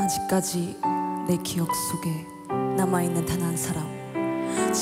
아직까지 내 기억 속에 남아있는 단 한 사람.